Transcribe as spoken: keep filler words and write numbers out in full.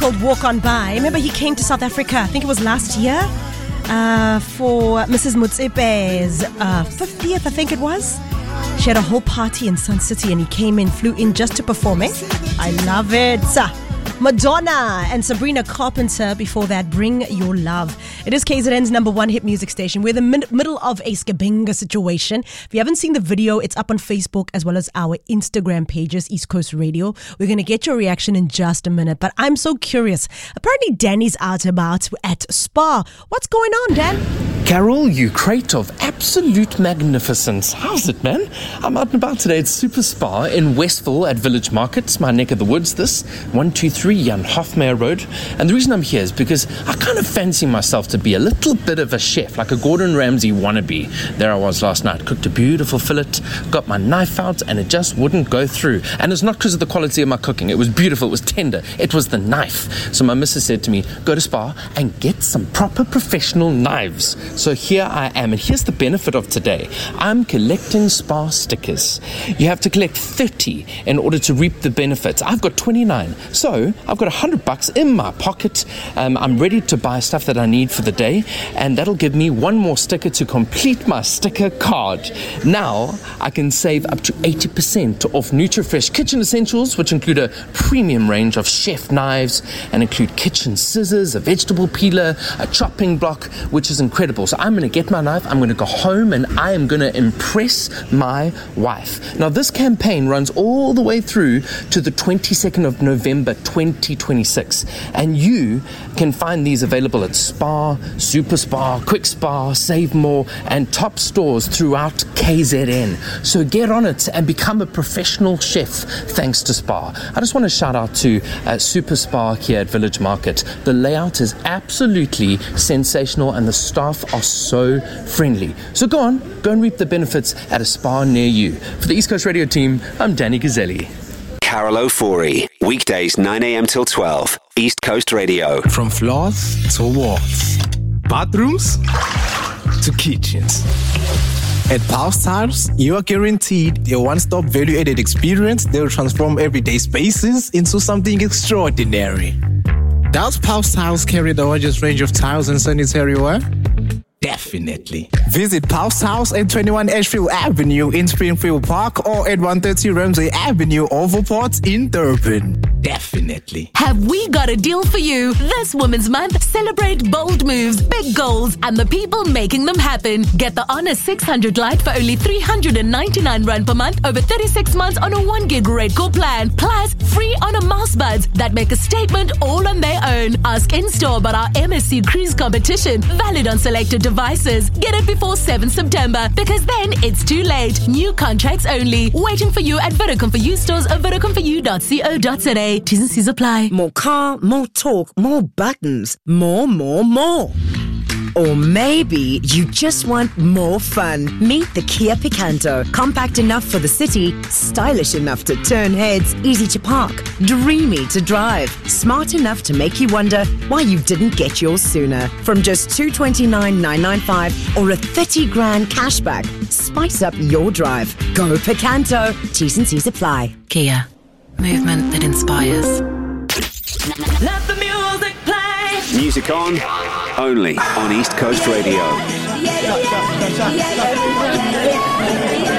called Walk On By. Remember, he came to South Africa, I think it was last year, uh, for Missus Motsepe's uh, fiftieth, I think it was. She had a whole party in Sun City and he came in, flew in just to perform it. I love it. Madonna and Sabrina Carpenter before that, Bring Your Love. It is K Z N's number one hit music station. We're in the mid- middle of a Skabinga situation. If you haven't seen the video, it's up on Facebook as well as our Instagram pages, East Coast Radio. We're going to get your reaction in just a minute, but I'm so curious. Apparently Danny's out about at Spa. What's going on, Dan? Carol, you crate of absolute magnificence. How's it, man? I'm out and about today at Super Spa in Westville at Village Market, my neck of the woods, this, one two three Jan Hofmeyer Road. And the reason I'm here is because I kind of fancy myself to be a little bit of a chef, like a Gordon Ramsay wannabe. There I was last night, cooked a beautiful fillet, got my knife out, and it just wouldn't go through. And it's not because of the quality of my cooking. It was beautiful, it was tender, it was the knife. So my missus said to me, go to Spa and get some proper professional knives. So here I am, and here's the benefit of today. I'm collecting Spa stickers. You have to collect thirty in order to reap the benefits. I've got twenty-nine, so I've got one hundred bucks in my pocket. Um, I'm ready to buy stuff that I need for the day, and that'll give me one more sticker to complete my sticker card. Now I can save up to eighty percent off NutriFresh kitchen essentials, which include a premium range of chef knives and include kitchen scissors, a vegetable peeler, a chopping block, which is incredible. So I'm going to get my knife, I'm going to go home, and I am going to impress my wife. Now this campaign runs all the way through to the twenty-second of November twenty twenty-six, and you can find these available at Spa, Super Spa, Quick Spa, Save More, and top stores throughout K Z N. So get on it and become a professional chef thanks to Spa. I just want to shout out to uh, Super Spa here at Village Market. The layout is absolutely sensational and the staff are so friendly. So go on, go and reap the benefits at a spa near you. For the East Coast Radio team, I'm Danny Gazzelli. Carol Ofori, weekdays nine a.m. till twelve, East Coast Radio. From floors to walls, bathrooms to kitchens. At Pulse Tiles, you are guaranteed a one-stop value-added experience that will transform everyday spaces into something extraordinary. Does Pulse Tiles carry the largest range of tiles and sanitary ware? Definitely. Visit Pulse House at twenty-one Ashfield Avenue in Springfield Park or at one thirty Ramsey Avenue, Overport in Durban. Definitely. Have we got a deal for you? This Women's Month, celebrate bold moves, big goals, and the people making them happen. Get the Honor six hundred Lite for only three hundred ninety-nine rand per month over thirty-six months on a one gig red core plan. Plus, free Honor mouse buds that make a statement all on their own. Ask in-store about our M S C Cruise competition, valid on selected devices. Get it before seventh September, because then it's too late. New contracts only. Waiting for you at Vodacom for You stores or vodacom for you dot co dot za. T's and C's apply. More car, more talk, more buttons, more, more, more. Or maybe you just want more fun. Meet the Kia Picanto. Compact enough for the city, stylish enough to turn heads, easy to park, dreamy to drive, smart enough to make you wonder why you didn't get yours sooner. From just two hundred twenty-nine thousand nine hundred ninety-five or a thirty grand cashback, spice up your drive. Go Picanto. T's and C's apply. Kia. Movement that inspires. Let the music play. Music on, only on East Coast Radio.